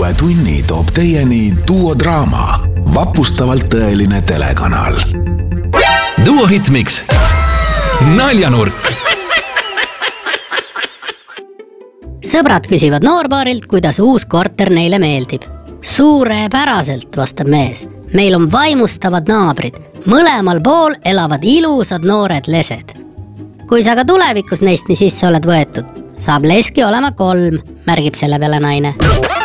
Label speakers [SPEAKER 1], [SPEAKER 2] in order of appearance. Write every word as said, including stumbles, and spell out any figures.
[SPEAKER 1] uue tunni toob teieni Duo Draama, vapustavalt tõeline telekanal.
[SPEAKER 2] Duo Hitmix. Naljanurk.
[SPEAKER 3] Sõbrad küsivad noorpaarilt, kuidas uus korter neile meeldib. Suurepäraselt, vastab mees. Meil on vaimustavad naabrid. Mõlemal pool elavad ilusad noored lesed. Kui sa ka tulevikus neist nii sisse oled võetud, saab leski olema kolm, märgib selle peale naine.